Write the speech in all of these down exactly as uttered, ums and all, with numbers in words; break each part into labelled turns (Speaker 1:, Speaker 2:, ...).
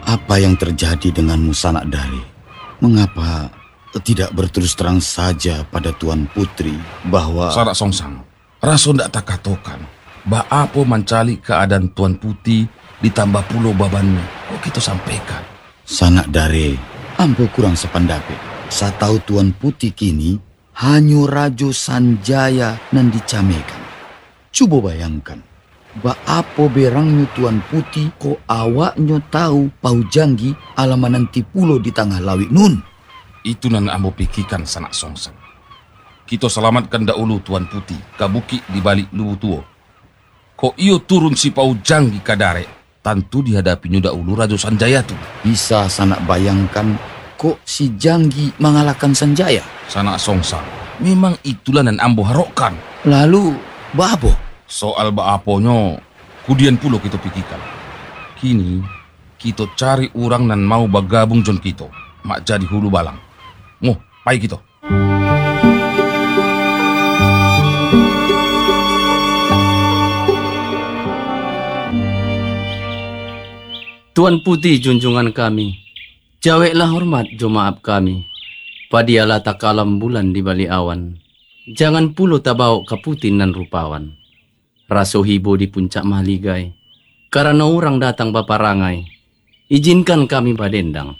Speaker 1: Apa yang terjadi denganmu, Sanak Dari? Mengapa tidak berterus terang saja pada Tuan Putri bahwa...
Speaker 2: Sanak Songsang, raso ndak tak katokan. Ba apa mencari keadaan Tuan Putih ditambah pulau babannya. Kok kita sampaikan?
Speaker 1: Sanak Dari, ambo kurang sependapat. Saya tahu Tuan Putih kini hanya Rajo Sanjaya nan dicamekan. Coba bayangkan, ba apa berangnya Tuan Putih ko awaknya tahu Pau Janggi alaman nanti pulau di tengah lawik nun.
Speaker 2: Itu nan ambo pikirkan, Sanak Songsang. Kita selamatkan dahulu Tuan Putih kabuki di balik lubu tuo. Ko iyo turun si Pau Janggi kadare, tentu dihadapinya dahulu Rajo Sanjaya tu.
Speaker 1: Bisa Sanak bayangkan kok si Janggi mengalahkan Sanjaya?
Speaker 2: Sanak Songsang, memang itulah nan ambo harokkan.
Speaker 1: Lalu babo?
Speaker 2: Soal baaponyo, kudian pulo kita pikirkan. Kini, kita cari orang nan mau bergabung jon kita. Mak jadi hulu balang. Ngoh, pai kita.
Speaker 3: Tuan Putih junjungan kami, jaweklah hormat jo maaf kami. Padialah tak kalam bulan di bali awan. Jangan pulo tabau kaputin nan rupawan. Raso hibo di puncak mahligai. Karena orang datang paparangai. Izinkan kami badendang.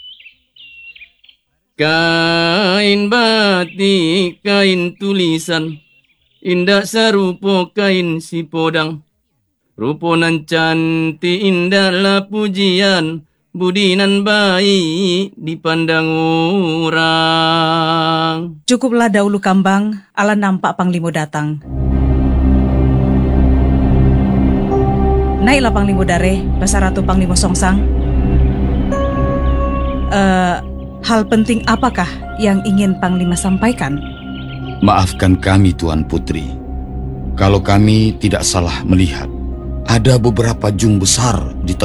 Speaker 3: Kain batik, kain tulisan. Indah serupo kain si podang. Rupo nan cantik indahlah pujian. Budinan baik dipandang orang.
Speaker 4: Cukuplah dahulu kambang, ala nampak Panglimo datang. Naiklah Panglimo Dare, Basar Ratu Panglimo Songsang. Uh, hal penting apakah yang ingin Panglima sampaikan?
Speaker 1: Maafkan kami Tuan Putri. Kalau kami tidak salah melihat, ada beberapa jung besar di